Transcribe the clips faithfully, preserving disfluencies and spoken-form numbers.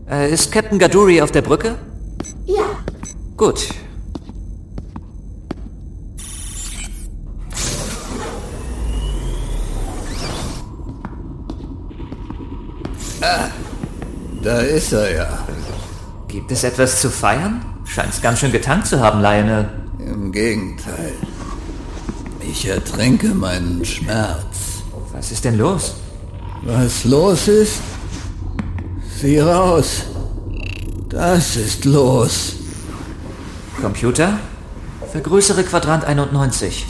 Äh, ist Captain Gaduri auf der Brücke? Ja. Gut. Ah, da ist er ja. Gibt es etwas zu feiern? Scheint's ganz schön getankt zu haben, Lionel. Im Gegenteil. Ich ertränke meinen Schmerz. Was ist denn los? Was los ist? Sieh raus. Das ist los. Computer? Vergrößere Quadrant einundneunzig.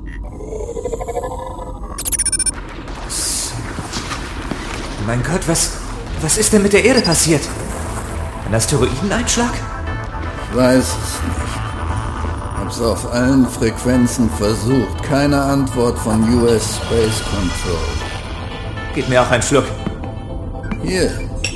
Mein Gott, was, was ist denn mit der Erde passiert? Ein Asteroideneinschlag? Ich weiß es nicht. Hab's auf allen Frequenzen versucht. Keine Antwort von U S Space Control. Gib mir auch einen Schluck. Hier.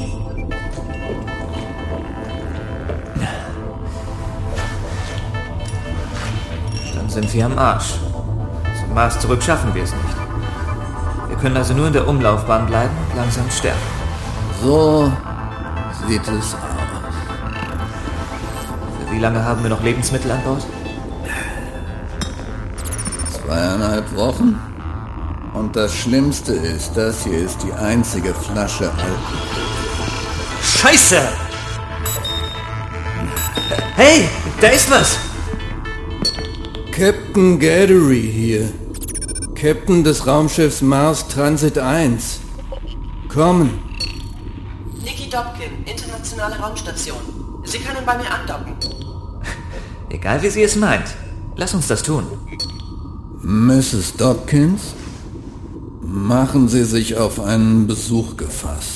Dann sind wir am Arsch. Zum Mars zurück schaffen wir es nicht. Wir können also nur in der Umlaufbahn bleiben und langsam sterben. So sieht es aus. Für wie lange haben wir noch Lebensmittel an Bord? Zweieinhalb Wochen. Und das Schlimmste ist, das hier ist die einzige Flasche Alkohol. Scheiße! Hey, da ist was! Captain Gaduri hier. Captain des Raumschiffs Mars Transit eins. Kommen. Nikki Dobkin, internationale Raumstation. Sie können bei mir andocken. Egal wie sie es meint. Lass uns das tun. Misses Dobkins, machen Sie sich auf einen Besuch gefasst.